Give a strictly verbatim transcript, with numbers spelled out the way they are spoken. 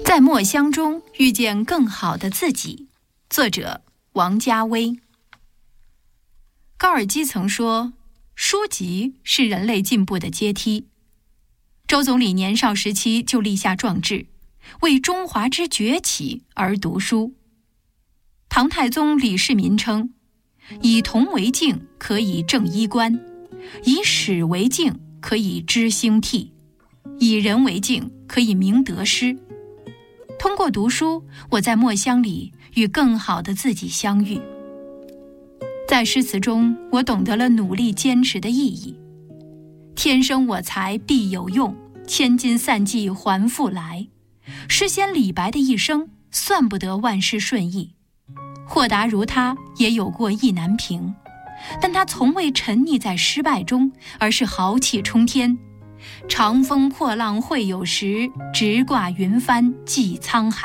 在墨香中遇见更好的自己，作者王家卫。高尔基曾说，书籍是人类进步的阶梯。周总理年少时期就立下壮志，为中华之崛起而读书。唐太宗李世民称，以铜为镜，可以正衣冠；以史为镜，可以知兴替；以人为镜，可以明得失。通过读书，我在墨香里与更好的自己相遇。在诗词中，我懂得了努力坚持的意义。天生我材必有用，千金散尽还复来。诗仙李白的一生算不得万事顺意，豁达如他也有过意难平，但他从未沉溺在失败中，而是豪气冲天。长风破浪会有时，直挂云帆济沧海。